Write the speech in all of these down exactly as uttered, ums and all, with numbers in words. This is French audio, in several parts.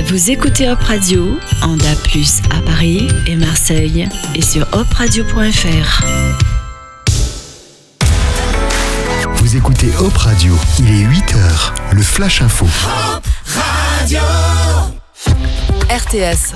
Vous écoutez Hop Radio en D A B plus, à Paris et Marseille et sur hop radio point f r. Vous écoutez Hop Radio, il est huit heures, le Flash Info. Hop Radio R T S.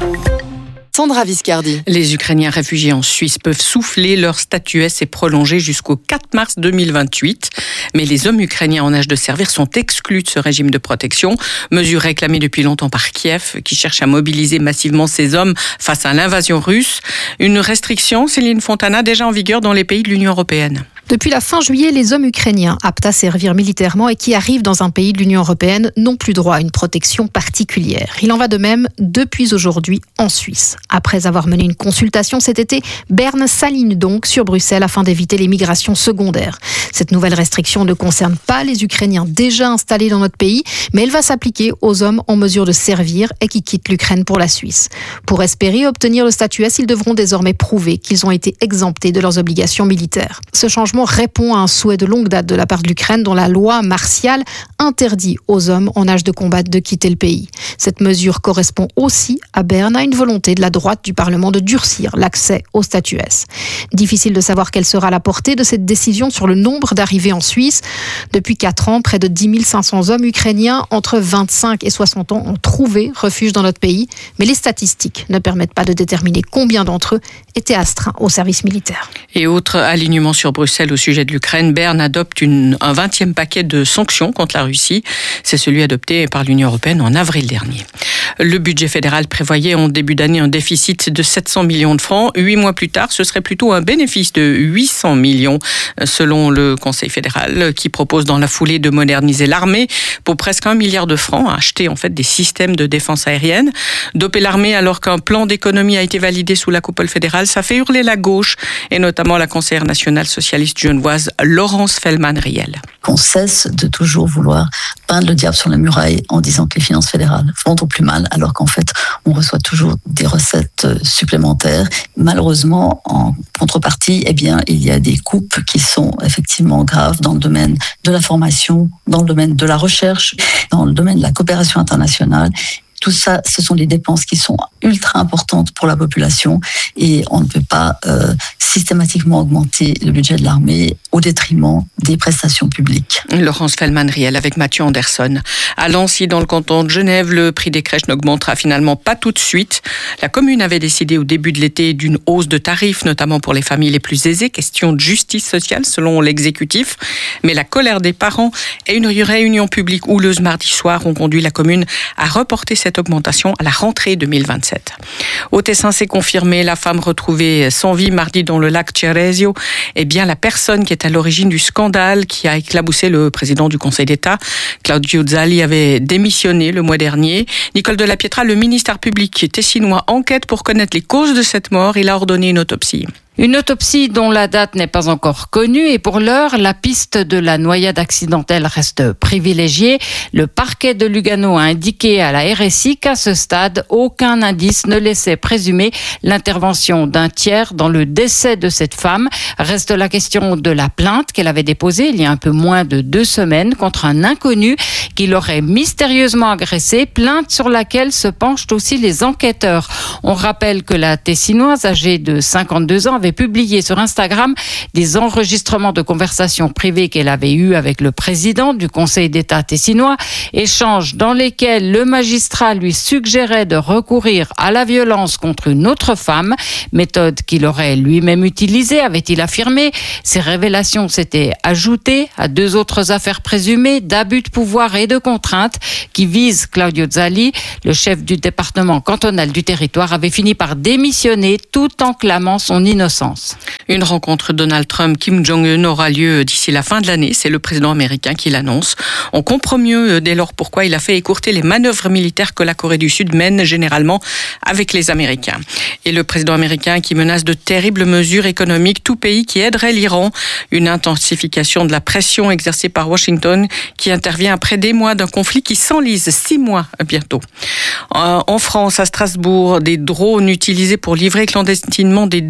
Sandra Viscardi. Les Ukrainiens réfugiés en Suisse peuvent souffler. Leur statut S est prolongé jusqu'au quatre mars deux mille vingt-huit. Mais les hommes ukrainiens en âge de servir sont exclus de ce régime de protection. Mesure réclamée depuis longtemps par Kiev, qui cherche à mobiliser massivement ces hommes face à l'invasion russe. Une restriction, Céline Fontana, déjà en vigueur dans les pays de l'Union européenne. Depuis la fin juillet, les hommes ukrainiens aptes à servir militairement et qui arrivent dans un pays de l'Union européenne n'ont plus droit à une protection particulière. Il en va de même depuis aujourd'hui en Suisse. Après avoir mené une consultation cet été, Berne s'aligne donc sur Bruxelles afin d'éviter les migrations secondaires. Cette nouvelle restriction ne concerne pas les Ukrainiens déjà installés dans notre pays, mais elle va s'appliquer aux hommes en mesure de servir et qui quittent l'Ukraine pour la Suisse. Pour espérer obtenir le statut S, ils devront désormais prouver qu'ils ont été exemptés de leurs obligations militaires. Ce changement répond à un souhait de longue date de la part de l'Ukraine dont la loi martiale interdit aux hommes en âge de combattre de quitter le pays. Cette mesure correspond aussi à Berne à une volonté de la droite du Parlement de durcir l'accès au statut S. Difficile de savoir quelle sera la portée de cette décision sur le nombre d'arrivées en Suisse. Depuis quatre ans, près de dix mille cinq cents hommes ukrainiens entre vingt-cinq et soixante ans ont trouvé refuge dans notre pays, mais les statistiques ne permettent pas de déterminer combien d'entre eux étaient astreints au service militaire. Et autre alignement sur Bruxelles au sujet de l'Ukraine, Berne adopte une, un vingtième paquet de sanctions contre la Russie. C'est celui adopté par l'Union européenne en avril dernier. Le budget fédéral prévoyait en début d'année un déficit de sept cents millions de francs. Huit mois plus tard, ce serait plutôt un bénéfice de huit cents millions, selon le Conseil fédéral, qui propose dans la foulée de moderniser l'armée pour presque un milliard de francs, acheter en fait des systèmes de défense aérienne. Doper l'armée alors qu'un plan d'économie a été validé sous la coupole fédérale, ça fait hurler la gauche, et notamment la conseillère nationale socialiste genevoise Laurence Feldman-Riel. Qu'on cesse de toujours vouloir peindre le diable sur la muraille en disant que les finances fédérales vont au plus mal, alors qu'en fait, on reçoit toujours des recettes supplémentaires. Malheureusement, en contrepartie, eh bien, il y a des coupes qui sont effectivement graves dans le domaine de la formation, dans le domaine de la recherche, dans le domaine de la coopération internationale. Tout ça, ce sont des dépenses qui sont ultra importantes pour la population et on ne peut pas euh, systématiquement augmenter le budget de l'armée au détriment des prestations publiques. Laurence Feldman-Riel avec Mathieu Anderson. À Lancy, dans le canton de Genève, le prix des crèches n'augmentera finalement pas tout de suite. La commune avait décidé au début de l'été d'une hausse de tarifs, notamment pour les familles les plus aisées. Question de justice sociale, selon l'exécutif. Mais la colère des parents et une réunion publique houleuse mardi soir ont conduit la commune à reporter cette augmentation à la rentrée deux mille vingt-sept. Au Tessin, c'est confirmé, la femme retrouvée sans vie mardi dans le lac Ceresio est bien la personne qui est à l'origine du scandale qui a éclaboussé le président du Conseil d'État. Claudio Zali avait démissionné le mois dernier. Nicole de la Pietra, le ministère public tessinois enquête pour connaître les causes de cette mort. Il a ordonné une autopsie. Une autopsie dont la date n'est pas encore connue et pour l'heure, la piste de la noyade accidentelle reste privilégiée. Le parquet de Lugano a indiqué à la R S I qu'à ce stade, aucun indice ne laissait présumer l'intervention d'un tiers dans le décès de cette femme. Reste la question de la plainte qu'elle avait déposée il y a un peu moins de deux semaines contre un inconnu qui l'aurait mystérieusement agressée, plainte sur laquelle se penchent aussi les enquêteurs. On rappelle que la Tessinoise, âgée de cinquante-deux ans, avait publié sur Instagram des enregistrements de conversations privées qu'elle avait eues avec le président du Conseil d'État tessinois, échanges dans lesquels le magistrat lui suggérait de recourir à la violence contre une autre femme, méthode qu'il aurait lui-même utilisée, avait-il affirmé. Ces révélations s'étaient ajoutées à deux autres affaires présumées d'abus de pouvoir et de contrainte qui visent Claudio Zali. Le chef du département cantonal du territoire avait fini par démissionner tout en clamant son innocence. Une rencontre Donald Trump-Kim Jong-un aura lieu d'ici la fin de l'année. C'est le président américain qui l'annonce. On comprend mieux dès lors pourquoi il a fait écourter les manœuvres militaires que la Corée du Sud mène généralement avec les Américains. Et le président américain qui menace de terribles mesures économiques, tout pays qui aiderait l'Iran. Une intensification de la pression exercée par Washington qui intervient après des mois d'un conflit qui s'enlise, six mois bientôt. En France, à Strasbourg, des drones utilisés pour livrer clandestinement des détenus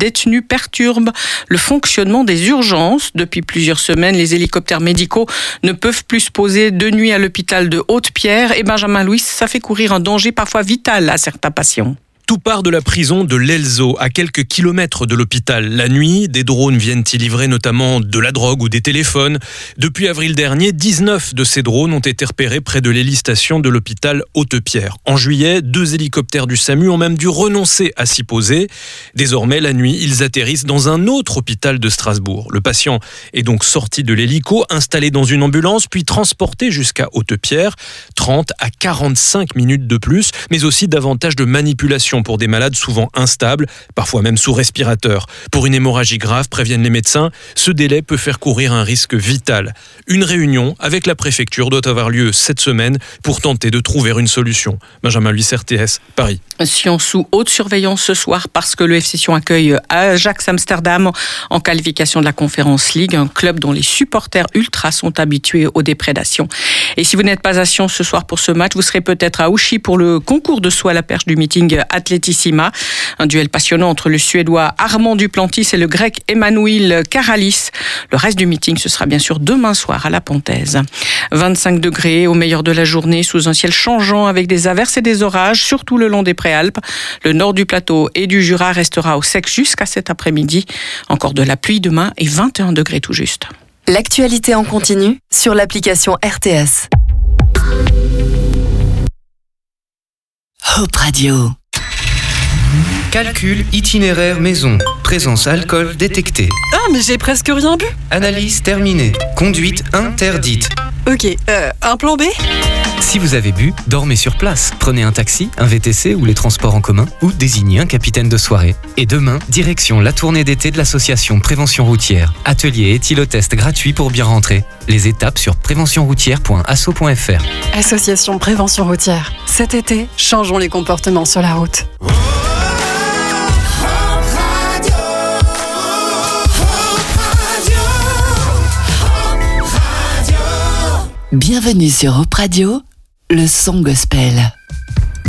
perturbe le fonctionnement des urgences. Depuis plusieurs semaines, les hélicoptères médicaux ne peuvent plus se poser de nuit à l'hôpital de Haute-Pierre. Et Benjamin Louis, ça fait courir un danger parfois vital à certains patients. Tout part de la prison de l'Elzo, à quelques kilomètres de l'hôpital. La nuit, des drones viennent y livrer notamment de la drogue ou des téléphones. Depuis avril dernier, dix-neuf de ces drones ont été repérés près de l'hélistation de l'hôpital Haute-Pierre. En juillet, deux hélicoptères du SAMU ont même dû renoncer à s'y poser. Désormais, la nuit, ils atterrissent dans un autre hôpital de Strasbourg. Le patient est donc sorti de l'hélico, installé dans une ambulance, puis transporté jusqu'à Haute-Pierre. trente à quarante-cinq minutes de plus, mais aussi davantage de manipulation pour des malades souvent instables, parfois même sous respirateur. Pour une hémorragie grave, préviennent les médecins, ce délai peut faire courir un risque vital. Une réunion avec la préfecture doit avoir lieu cette semaine pour tenter de trouver une solution. Benjamin Louis, R T S, Paris. Sion sous haute surveillance ce soir parce que le F C Sion accueille Ajax Amsterdam en qualification de la Conference League, un club dont les supporters ultras sont habitués aux déprédations. Et si vous n'êtes pas à Sion ce soir pour ce match, vous serez peut-être à Ouchy pour le concours de saut à la perche du meeting Atletissima. Un duel passionnant entre le Suédois Armand Duplantis et le Grec Emmanuel Karalis. Le reste du meeting, ce sera bien sûr demain soir à la Pontaise. vingt-cinq degrés au meilleur de la journée sous un ciel changeant avec des averses et des orages, surtout le long des Préalpes. Le nord du plateau et du Jura restera au sec jusqu'à cet après-midi. Encore de la pluie demain et vingt et un degrés tout juste. L'actualité en continu sur l'application R T S. Hope Radio. Calcul itinéraire maison. Présence alcool détectée. Ah, mais j'ai presque rien bu. Analyse terminée. Conduite interdite. Ok, euh, un plan B ? Si vous avez bu, dormez sur place. Prenez un taxi, un V T C ou les transports en commun ou désignez un capitaine de soirée. Et demain, direction la tournée d'été de l'association Prévention Routière. Atelier éthylotest gratuit pour bien rentrer. Les étapes sur prévention routière point asso point f r. Association Prévention Routière. Cet été, changeons les comportements sur la route. Bienvenue sur Hope Radio, le son gospel.